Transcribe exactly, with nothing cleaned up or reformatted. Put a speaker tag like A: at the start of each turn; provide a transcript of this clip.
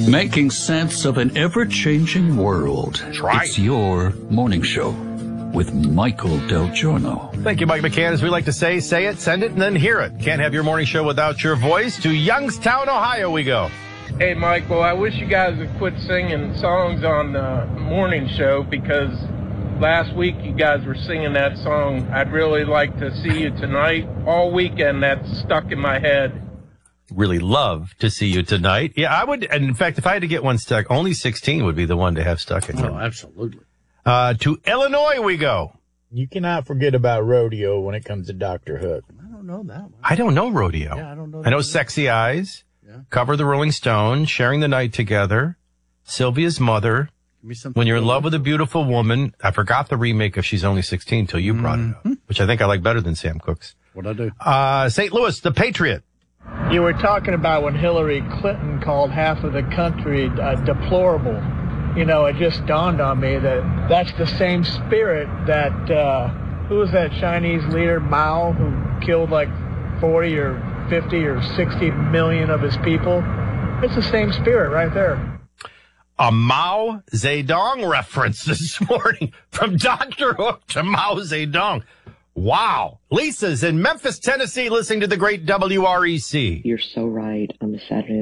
A: Making sense of an ever-changing world.
B: Try.
A: It's your morning show with Michael Del Giorno.
B: Thank you, Mike McCann. As we like to say, say it, send it, and then hear it. Can't have your morning show without your voice. To Youngstown, Ohio we go.
C: Hey, Michael, I wish you guys would quit singing songs on the morning show because last week you guys were singing that song, I'd really like to see you tonight. All weekend that's stuck in my head.
B: Really love to see you tonight. Yeah, I would. And in fact, if I had to get one stuck, only sixteen would be the one to have stuck in.
D: Oh, absolutely.
B: Uh, to Illinois we go.
E: You cannot forget about rodeo when it comes to Doctor Hook.
D: I don't know that one.
B: I don't know rodeo.
D: Yeah, I don't know.
B: I know
D: that
B: Sexy Eyes,
D: Yeah.
B: Cover the Rolling Stones, Sharing the Night Together, Sylvia's Mother,
D: Give me something
B: When You're in
D: to-
B: Love with a Beautiful Woman. I forgot the remake of She's Only sixteen till you brought it up, which I think I like better than Sam Cooke's.
D: What'd I do?
B: Uh, Saint Louis, The Patriot.
E: You were talking about when Hillary Clinton called half of the country uh, deplorable. You know, it just dawned on me that that's the same spirit that, uh, who was that Chinese leader, Mao, who killed like forty or fifty or sixty million of his people? It's the same spirit right there.
B: A Mao Zedong reference this morning from Doctor Hook to Mao Zedong. Wow. Lisa's in Memphis, Tennessee, listening to the great W R E C.
F: You're so right on the Saturday